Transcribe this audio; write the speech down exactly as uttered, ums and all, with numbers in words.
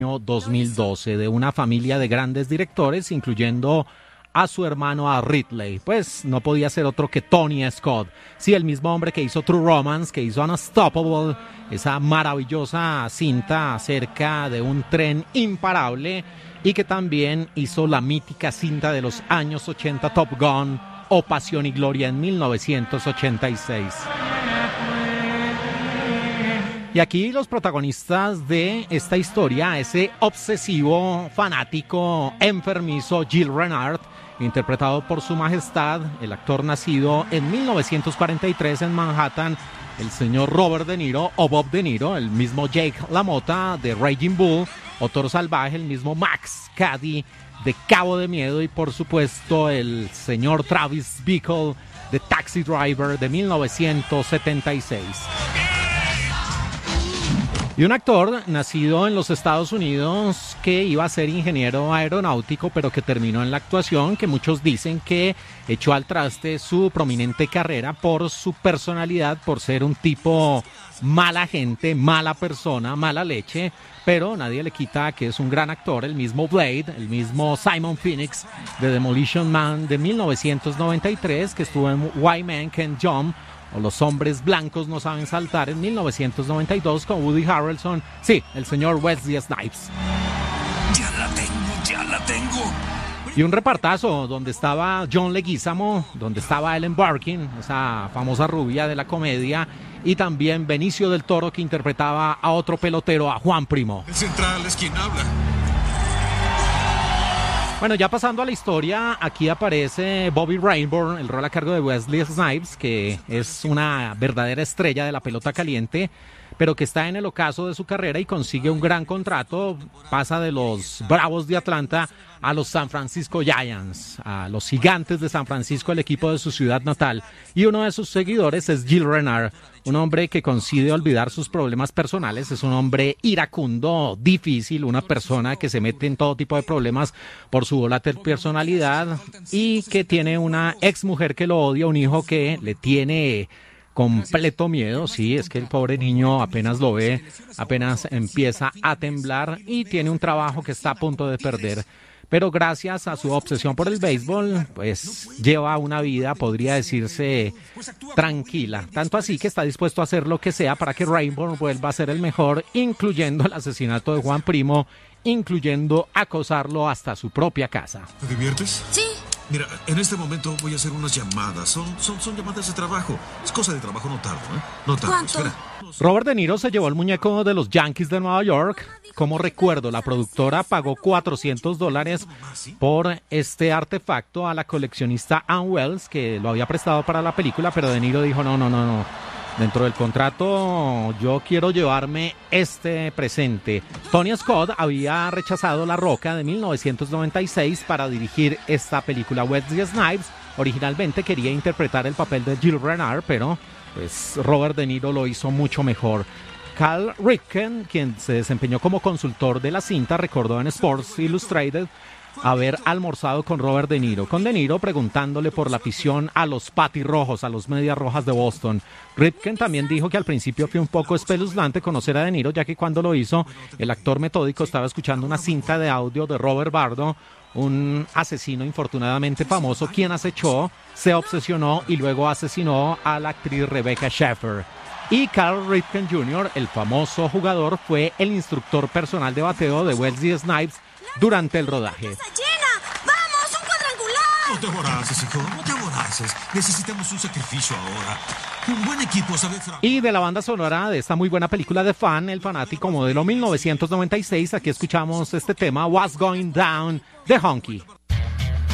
dos mil doce de una familia de grandes directores, incluyendo a su hermano, a Ridley. Pues no podía ser otro que Tony Scott. Sí, el mismo hombre que hizo True Romance, que hizo Unstoppable, esa maravillosa cinta acerca de un tren imparable, y que también hizo la mítica cinta de los años ochenta, Top Gun o Pasión y Gloria, en mil novecientos ochenta y seis. Y aquí los protagonistas de esta historia, ese obsesivo, fanático, enfermizo Gilles Renard, interpretado por su majestad, el actor nacido en mil novecientos cuarenta y tres en Manhattan, el señor Robert De Niro, o Bob De Niro, el mismo Jake LaMotta de Raging Bull, o Toro Salvaje, el mismo Max Cady de Cabo de Miedo, y por supuesto el señor Travis Bickle de Taxi Driver de mil novecientos setenta y seis. Y un actor nacido en los Estados Unidos que iba a ser ingeniero aeronáutico, pero que terminó en la actuación, que muchos dicen que echó al traste su prominente carrera por su personalidad, por ser un tipo mala gente, mala persona, mala leche, pero nadie le quita que es un gran actor, el mismo Blade, el mismo Simon Phoenix de Demolition Man de mil novecientos noventa y tres, que estuvo en White Man Can't Jump, o Los hombres blancos no saben saltar, en mil novecientos noventa y dos, con Woody Harrelson. Sí, el señor Wesley Snipes. Ya la tengo, ya la tengo. Y un repartazo donde estaba John Leguizamo, donde estaba Ellen Barkin, esa famosa rubia de la comedia, y también Benicio del Toro, que interpretaba a otro pelotero, a Juan Primo. El central es quien habla. Bueno, ya pasando a la historia, aquí aparece Bobby Rainbow, el rol a cargo de Wesley Snipes, que es una verdadera estrella de la pelota caliente, pero que está en el ocaso de su carrera y consigue un gran contrato. Pasa de los Bravos de Atlanta a los San Francisco Giants, a los Gigantes de San Francisco, el equipo de su ciudad natal. Y uno de sus seguidores es Gilles Renard, un hombre que consigue olvidar sus problemas personales. Es un hombre iracundo, difícil, una persona que se mete en todo tipo de problemas por su volátil personalidad, y que tiene una ex mujer que lo odia, un hijo que le tiene completo miedo. Sí, es que el pobre niño apenas lo ve, apenas empieza a temblar, y tiene un trabajo que está a punto de perder. Pero gracias a su obsesión por el béisbol, pues lleva una vida, podría decirse, tranquila. Tanto así que está dispuesto a hacer lo que sea para que Rainbow vuelva a ser el mejor, incluyendo el asesinato de Juan Primo, incluyendo acosarlo hasta su propia casa. ¿Te diviertes? Sí. Mira, en este momento voy a hacer unas llamadas. Son, son, son llamadas de trabajo. Es cosa de trabajo, no tardo, ¿eh? No tardo, ¿Cuánto? espera. Robert De Niro se llevó el muñeco de los Yankees de Nueva York. Como recuerdo, la productora pagó cuatrocientos dólares por este artefacto a la coleccionista Ann Wells, que lo había prestado para la película, pero De Niro dijo, no, no, no, no. Dentro del contrato yo quiero llevarme este presente. Tony Scott había rechazado La Roca de mil novecientos noventa y seis para dirigir esta película. Wesley Snipes originalmente quería interpretar el papel de Gilles Renard, pero pues Robert De Niro lo hizo mucho mejor. Cal Ripken, quien se desempeñó como consultor de la cinta, recordó en Sports Illustrated haber almorzado con Robert De Niro, con De Niro preguntándole por la afición a los patirrojos, a los medias rojas de Boston. Ripken también dijo que al principio fue un poco espeluznante conocer a De Niro, ya que cuando lo hizo, el actor metódico estaba escuchando una cinta de audio de Robert Bardo, un asesino infortunadamente famoso, quien acechó, se obsesionó y luego asesinó a la actriz Rebecca Schaeffer. Y Cal Ripken junior, el famoso jugador, fue el instructor personal de bateo de Wesley Snipes durante el rodaje. ¡Está llena! ¡Vamos, un cuadrangular! No te aboraces, hijo, no te aboraces. Necesitamos un sacrificio ahora. Un buen equipo sabe... Y de la banda sonora de esta muy buena película de Fan, El Fanático, modelo mil novecientos noventa y seis, aquí escuchamos este tema, What's Going Down, de Honky.